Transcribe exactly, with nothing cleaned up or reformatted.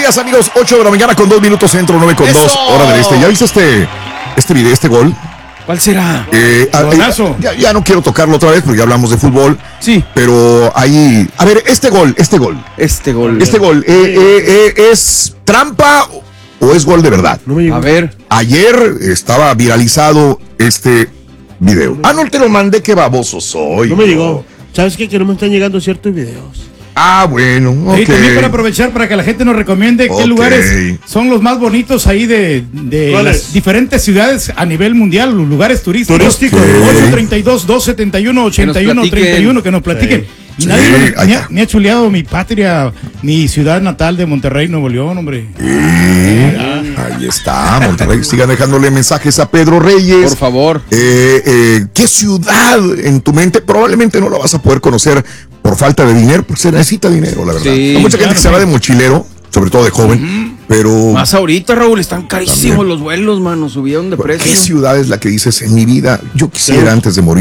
días, amigos. ocho de la mañana con dos minutos, centro, nueve con dos, hora del este. ¿Ya viste este, este video, este gol? ¿Cuál será? Eh, eh, ya, ya no quiero tocarlo otra vez porque ya hablamos de fútbol. Sí. Pero ahí, a ver, este gol, este gol. Este gol. Este gol, eh, eh, eh, ¿es trampa o es gol de verdad? No me a ver. Ayer estaba viralizado este video. Ah, no te lo mandé, qué baboso soy. No me llegó. ¿Sabes qué? Que no me están llegando ciertos videos. Ah, bueno, ok. Sí, también para aprovechar para que la gente nos recomiende Ok. qué lugares son los más bonitos ahí de, de las diferentes ciudades a nivel mundial, los lugares turísticos. Turísticos. ocho treinta y dos, dos setenta y uno, ochenta y uno treinta y uno, que nos platiquen. Sí. Y nadie Sí, me, ahí me está. ha, me ha chuleado mi patria, mi ciudad natal de Monterrey, Nuevo León, hombre. Ahí está, Monterrey. Sigan dejándole mensajes a Pedro Reyes. Por favor. Eh, eh, ¿Qué ciudad en tu mente? Probablemente no la vas a poder conocer por falta de dinero, porque se necesita dinero, la verdad. Sí, Hay mucha gente claro, que se va sí. de mochilero, sobre todo de joven, pero Más ahorita, Raúl, están carísimos También. los vuelos, mano. Subieron de precio. ¿qué ciudad es la que dices en mi vida? Yo quisiera Sí. antes de morir